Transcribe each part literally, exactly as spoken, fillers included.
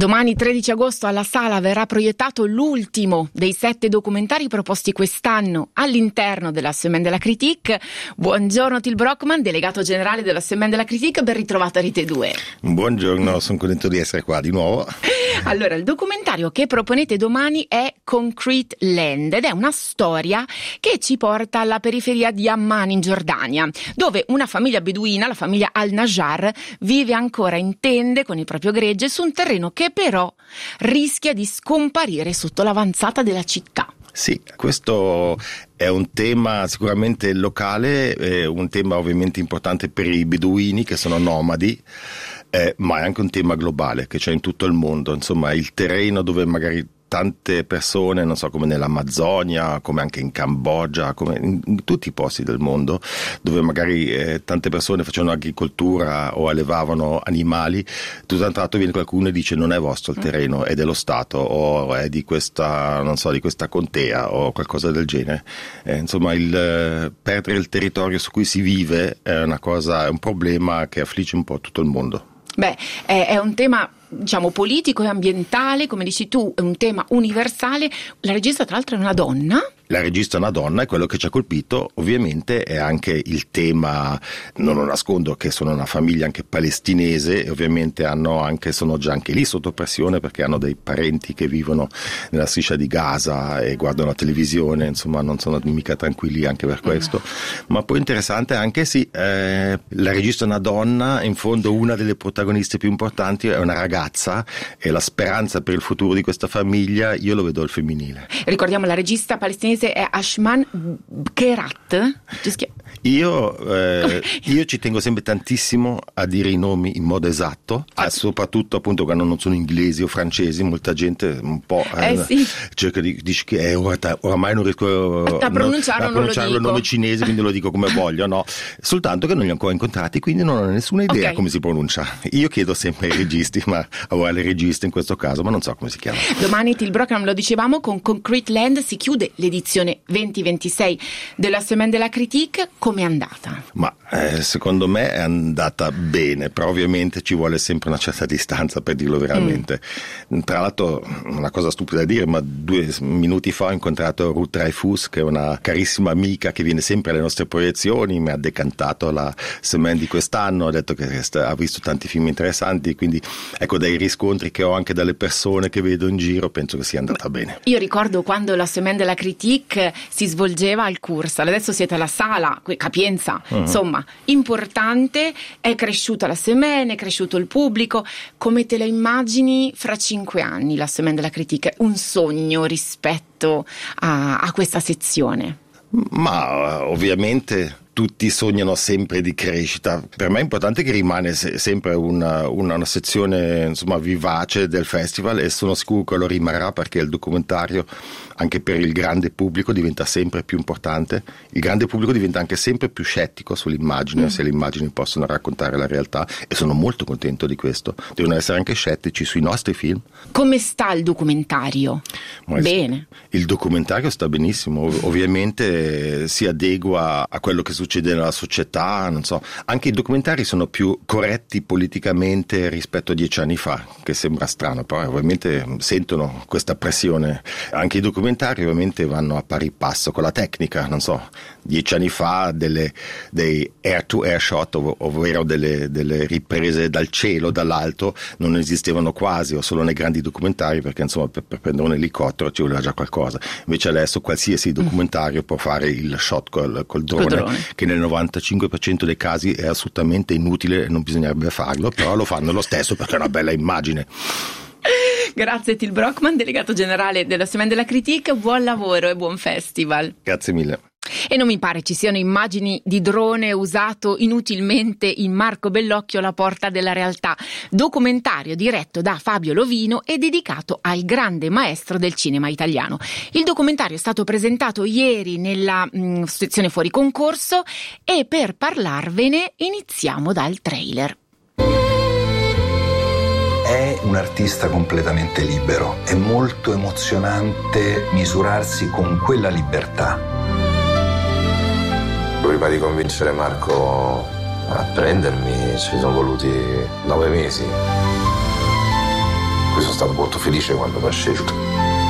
Domani tredici agosto alla Sala verrà proiettato l'ultimo dei sette documentari proposti quest'anno all'interno della Semaine de la Critique. Buongiorno Til Brockmann, delegato generale della Semaine de la Critique, ben ritrovato a Rete due. Buongiorno, sono contento di essere qua di nuovo. Allora, il documentario che proponete domani è Concrete Land ed è una storia che ci porta alla periferia di Amman in Giordania, dove una famiglia beduina, la famiglia Al-Najjar, vive ancora in tende con il proprio gregge su un terreno che però rischia di scomparire sotto l'avanzata della città. Sì, questo è un tema sicuramente locale, è un tema ovviamente importante per i beduini che sono nomadi, eh, ma è anche un tema globale che c'è in tutto il mondo. Insomma, il terreno dove magari tante persone, non so, come nell'Amazzonia, come anche in Cambogia, come in, in tutti i posti del mondo, dove magari eh, tante persone facevano agricoltura o allevavano animali, tutto a un tratto viene qualcuno e dice non è vostro il terreno, è dello Stato o è di questa, non so, di questa contea o qualcosa del genere. Eh, insomma, il eh, perdere il territorio su cui si vive è una cosa, è un problema che affligge un po' tutto il mondo. Beh, è, è un tema, diciamo, politico e ambientale, come dici tu, è un tema universale. La regista tra l'altro è una donna. La regista è una donna e quello che ci ha colpito ovviamente è anche il tema, non lo nascondo che sono una famiglia anche palestinese e ovviamente hanno anche, sono già anche lì sotto pressione perché hanno dei parenti che vivono nella striscia di Gaza e guardano la televisione, insomma non sono mica tranquilli anche per questo. Mm. Ma poi interessante anche sì, eh, la regista è una donna, in fondo una delle protagoniste più importanti è una ragazza e la speranza per il futuro di questa famiglia io lo vedo al femminile. Ricordiamo la regista palestinese è Ashman Kerat. Io, eh, io ci tengo sempre tantissimo a dire i nomi in modo esatto, ah, soprattutto appunto quando non sono inglesi o francesi, molta gente un po' eh, eh, sì. cerca di dire che eh, ora, oramai non riesco a pronunciare no, il nome cinese, quindi lo dico come voglio, no? Soltanto che non li ho ancora incontrati, quindi non ho nessuna idea okay. come si pronuncia. Io chiedo sempre ai registi, ma o alle registe in questo caso, ma non so come si chiama. Domani Til Brockmann, lo dicevamo, con Concrete Land si chiude l'edizione venti ventisei della Semaine de la Critique. Come è andata? Ma eh, secondo me è andata bene, però ovviamente ci vuole sempre una certa distanza per dirlo veramente. Mm. Tra l'altro, una cosa stupida da dire, ma due minuti fa ho incontrato Ruth Dreyfus, che è una carissima amica che viene sempre alle nostre proiezioni, mi ha decantato la Semaine di quest'anno, ha detto che ha visto tanti film interessanti, quindi ecco, dai riscontri che ho anche dalle persone che vedo in giro penso che sia andata bene. Io ricordo quando la Semaine de la Critique si svolgeva al Cursal, adesso siete alla Sala Capienza, uh-huh. insomma importante, è cresciuta la Semaine, è cresciuto il pubblico. Come te la immagini fra cinque anni la Semaine de la Critique? Un sogno rispetto a, a questa sezione? Ma ovviamente tutti sognano sempre di crescita. Per me è importante che rimane se- sempre una, una, una sezione insomma vivace del festival e sono sicuro che lo rimarrà perché il documentario anche per il grande pubblico diventa sempre più importante. Il grande pubblico diventa anche sempre più scettico sull'immagine, mm. se le immagini possono raccontare la realtà, e sono molto contento di questo. Devono essere anche scettici sui nostri film. Come sta il documentario? Ma Bene. Il documentario sta benissimo, Ov- ovviamente si adegua a quello che succede nella società, non so. Anche i documentari sono più corretti politicamente rispetto a dieci anni fa, che sembra strano, però ovviamente sentono questa pressione. Anche i documentari ovviamente vanno a pari passo con la tecnica, non so, dieci anni fa delle, dei air-to-air shot, ov- ovvero delle, delle riprese dal cielo, dall'alto, non esistevano quasi, o solo nei grandi documentari, perché insomma per, per prendere un elicottero ci voleva già qualcosa. Invece adesso qualsiasi documentario mm. può fare il shot col, col drone, col drone, che nel novantacinque per cento dei casi è assolutamente inutile e non bisognerebbe farlo, però lo fanno lo stesso perché è una bella immagine. Grazie Til Brockmann, delegato generale della Semaine de la Critique, buon lavoro e buon festival. Grazie mille. E non mi pare ci siano immagini di drone usato inutilmente in Marco Bellocchio, La porta della realtà, documentario diretto da Fabio Lovino e dedicato al grande maestro del cinema italiano. Il documentario è stato presentato ieri nella mh, sezione fuori concorso e per parlarvene iniziamo dal trailer. È un artista completamente libero, è molto emozionante misurarsi con quella libertà. Prima di convincere Marco a prendermi ci sono voluti nove mesi. Poi sono stato molto felice quando mi ha scelto.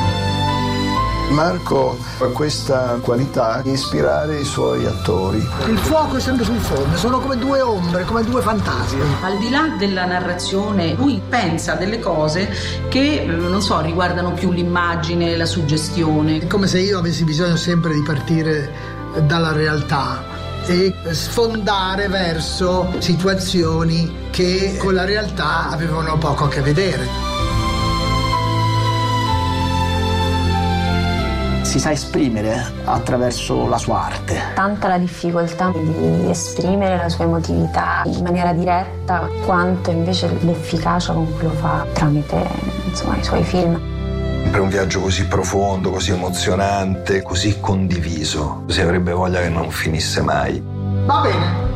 Marco ha questa qualità di ispirare i suoi attori. Il fuoco è sempre sul fondo, sono come due ombre, come due fantasmi. Al di là della narrazione, lui pensa a delle cose che, non so, riguardano più l'immagine, la suggestione. È come se io avessi bisogno sempre di partire dalla realtà e sfondare verso situazioni che con la realtà avevano poco a che vedere. Si sa esprimere attraverso la sua arte. Tanta la difficoltà di esprimere la sua emotività in maniera diretta, quanto invece l'efficacia con cui lo fa tramite, insomma, i suoi film. Sempre un viaggio così profondo, così emozionante, così condiviso. Si avrebbe voglia che non finisse mai. Va bene.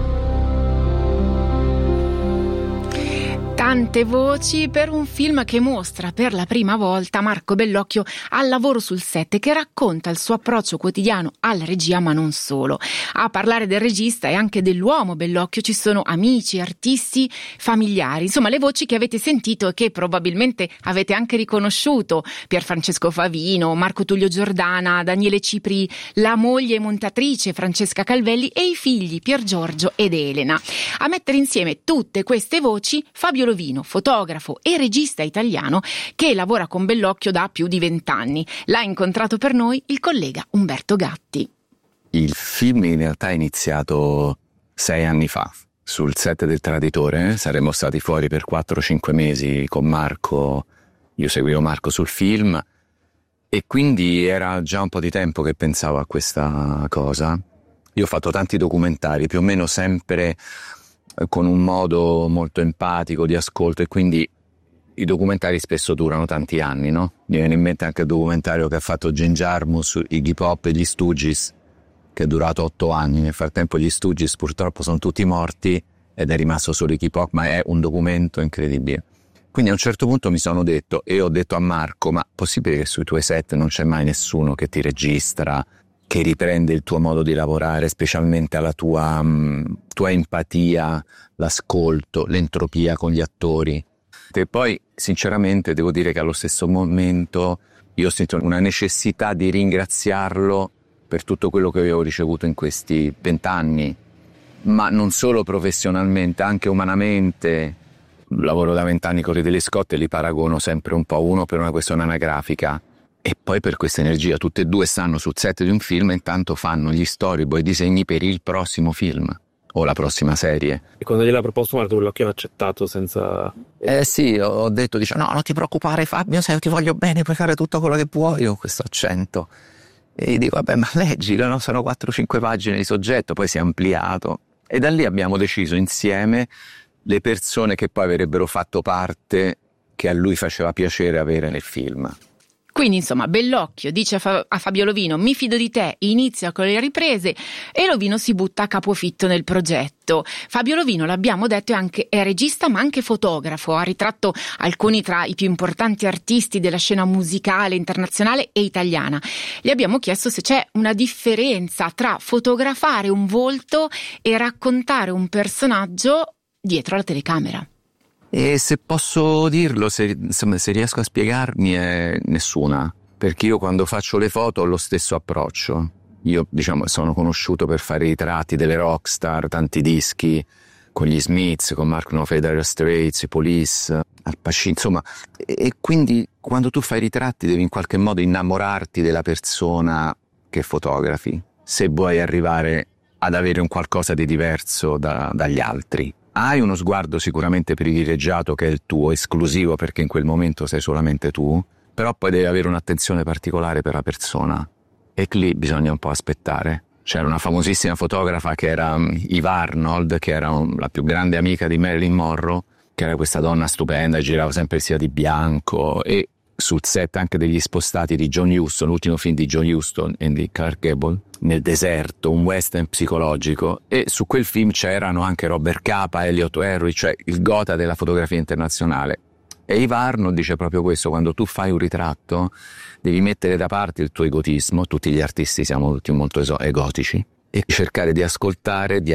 Tante voci per un film che mostra per la prima volta Marco Bellocchio al lavoro sul set e che racconta il suo approccio quotidiano alla regia, ma non solo. A parlare del regista e anche dell'uomo Bellocchio ci sono amici, artisti, familiari, insomma le voci che avete sentito e che probabilmente avete anche riconosciuto: Pierfrancesco Favino, Marco Tullio Giordana, Daniele Cipri, la moglie montatrice Francesca Calvelli e i figli Pier Giorgio ed Elena. A mettere insieme tutte queste voci Fabio Lovino, fotografo e regista italiano che lavora con Bellocchio da più di vent'anni. L'ha incontrato per noi il collega Umberto Gatti. Il film in realtà è iniziato sei anni fa, sul set del Traditore. Saremmo stati fuori per quattro cinque mesi con Marco, io seguivo Marco sul film e quindi era già un po' di tempo che pensavo a questa cosa. Io ho fatto tanti documentari, più o meno sempre con un modo molto empatico di ascolto, e quindi i documentari spesso durano tanti anni, no? Mi viene in mente anche il documentario che ha fatto Jane Jarmusch su Iggy Pop e gli Stooges, che è durato otto anni. Nel frattempo gli Stooges purtroppo sono tutti morti ed è rimasto solo Iggy Pop, ma è un documento incredibile. Quindi a un certo punto mi sono detto, e ho detto a Marco: ma possibile che sui tuoi set non c'è mai nessuno che ti registra, che riprende il tuo modo di lavorare, specialmente alla tua, um, tua empatia, l'ascolto, l'entropia con gli attori? E poi, sinceramente, devo dire che allo stesso momento io ho sentito una necessità di ringraziarlo per tutto quello che avevo ricevuto in questi vent'anni, ma non solo professionalmente, anche umanamente. Lavoro da vent'anni con Ridley Scott e li paragono sempre un po', uno per una questione anagrafica e poi per questa energia. Tutte e due stanno sul set di un film e intanto fanno gli storyboard, i disegni per il prossimo film o la prossima serie. E quando gliel'ha proposto Marco Bellocchio ha accettato senza... Eh sì, ho detto, dice, no, non ti preoccupare Fabio, sai, io ti voglio bene, puoi fare tutto quello che vuoi. Io ho questo accento e gli dico, vabbè, ma leggilo, no? Sono quattro cinque pagine di soggetto, poi si è ampliato e da lì abbiamo deciso insieme le persone che poi avrebbero fatto parte, che a lui faceva piacere avere nel film. Quindi insomma Bellocchio dice a, Fa- a Fabio Lovino: mi fido di te, inizia con le riprese, e Lovino si butta a capofitto nel progetto. Fabio Lovino, l'abbiamo detto, è anche è regista ma anche fotografo, ha ritratto alcuni tra i più importanti artisti della scena musicale internazionale e italiana. Gli abbiamo chiesto se c'è una differenza tra fotografare un volto e raccontare un personaggio dietro la telecamera. E se posso dirlo, se, insomma, se riesco a spiegarmi, è nessuna, perché io quando faccio le foto ho lo stesso approccio. Io, diciamo, sono conosciuto per fare i ritratti delle rockstar, tanti dischi con gli Smiths, con Mark Knopfler, Dire Straits, i Police, Al Pacino, insomma, e, e quindi quando tu fai i ritratti devi in qualche modo innamorarti della persona che fotografi, se vuoi arrivare ad avere un qualcosa di diverso da, dagli altri. Hai uno sguardo sicuramente privilegiato che è il tuo, esclusivo, perché in quel momento sei solamente tu, però poi devi avere un'attenzione particolare per la persona e lì bisogna un po' aspettare. C'era una famosissima fotografa che era Eve Arnold, che era un, la più grande amica di Marilyn Monroe, che era questa donna stupenda, girava sempre vestita di bianco, e sul set anche degli spostati di John Huston, l'ultimo film di John Huston e di Clark Gable, nel deserto, un western psicologico, e su quel film c'erano anche Robert Capa, Elliot Erwitt, cioè il gotha della fotografia internazionale. E Eve Arnold dice proprio questo: quando tu fai un ritratto devi mettere da parte il tuo egotismo, tutti gli artisti siamo tutti molto egotici, e cercare di ascoltare, di